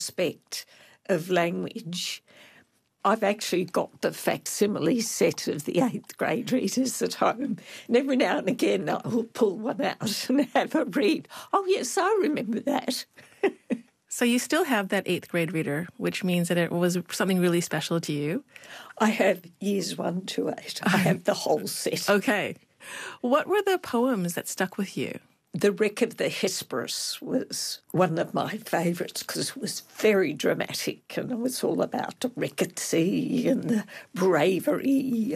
aspect of language. I've actually got the facsimile set of the 8th grade readers at home. And every now and again I'll pull one out and have a read. Oh, yes, I remember that. So you still have that 8th grade reader, which means that it was something really special to you? I have years 1 to 8. I have the whole set. Okay. What were the poems that stuck with you? The Wreck of the Hesperus was one of my favourites because it was very dramatic and it was all about the wreck at sea and the bravery.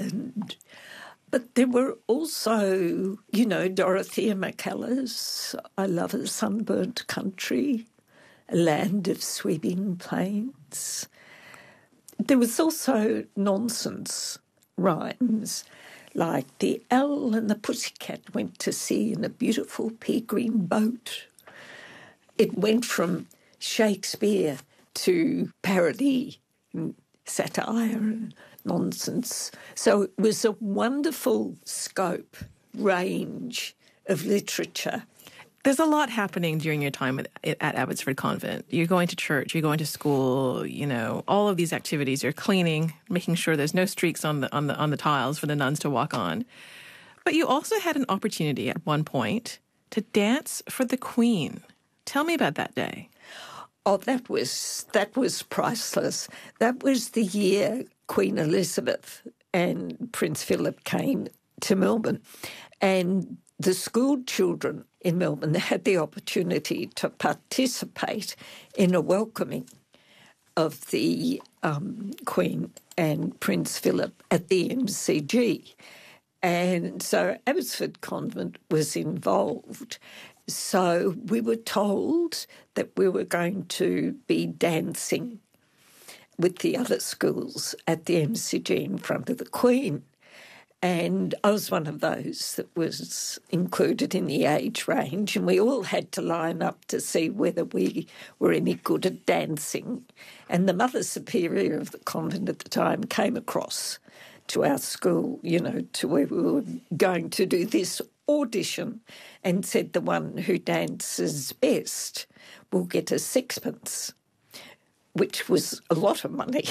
But there were also, Dorothea Mackellar's I Love a Sunburnt Country, A Land of Sweeping Plains. There was also nonsense rhymes, like the owl and the pussycat went to sea in a beautiful pea green boat. It went from Shakespeare to parody and satire and nonsense. So it was a wonderful scope, range of literature. There's a lot happening during your time at Abbotsford Convent. You're going to church, you're going to school, all of these activities. You're cleaning, making sure there's no streaks on the tiles for the nuns to walk on. But you also had an opportunity at one point to dance for the Queen. Tell me about that day. Oh, that was priceless. That was the year Queen Elizabeth and Prince Philip came to Melbourne, and the school children in Melbourne had the opportunity to participate in a welcoming of the Queen and Prince Philip at the MCG. And so Abbotsford Convent was involved. So we were told that we were going to be dancing with the other schools at the MCG in front of the Queen. And I was one of those that was included in the age range, and we all had to line up to see whether we were any good at dancing. And the Mother Superior of the convent at the time came across to our school, to where we were going to do this audition, and said the one who dances best will get a sixpence, which was a lot of money.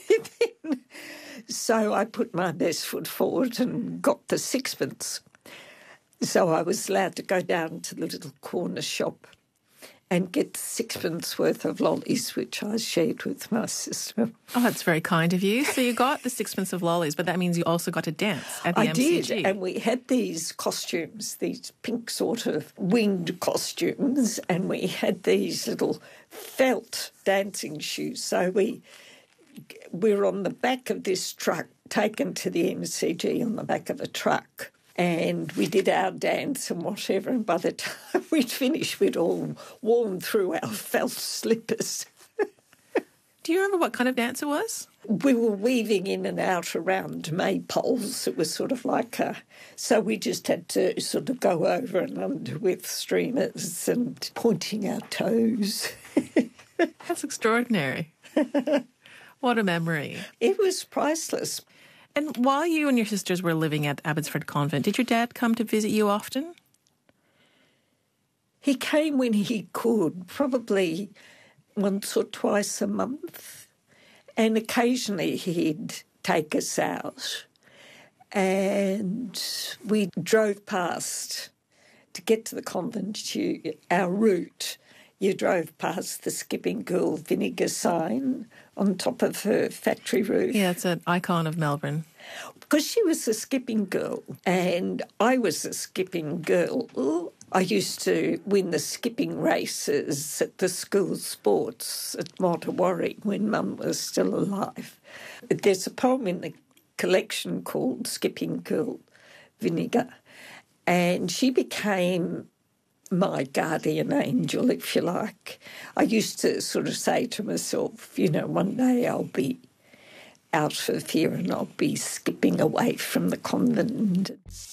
So I put my best foot forward and got the sixpence. So I was allowed to go down to the little corner shop and get sixpence worth of lollies, which I shared with my sister. Oh, that's very kind of you. So you got the sixpence of lollies, but that means you also got to dance at the MCG. I did, and we had these costumes, these pink sort of winged costumes, and we had these little felt dancing shoes. So we were on the back of this truck, taken to the MCG on the back of a truck, and we did our dance and whatever, and by the time we'd finished, we'd all worn through our felt slippers. Do you remember what kind of dance it was? We were weaving in and out around maypoles. It was sort of like so we just had to sort of go over and under with streamers and pointing our toes. That's extraordinary. What a memory. It was priceless. And while you and your sisters were living at Abbotsford Convent, did your dad come to visit you often? He came when he could, probably once or twice a month. And occasionally he'd take us out. And we drove past to get to the convent, our route. You drove past the Skipping Girl vinegar sign on top of her factory roof. Yeah, it's an icon of Melbourne. Because she was a skipping girl and I was a skipping girl, I used to win the skipping races at the school sports at Montawari when Mum was still alive. There's a poem in the collection called Skipping Girl Vinegar, and she became my guardian angel, if you like. I used to sort of say to myself, one day I'll be out of here and I'll be skipping away from the convent.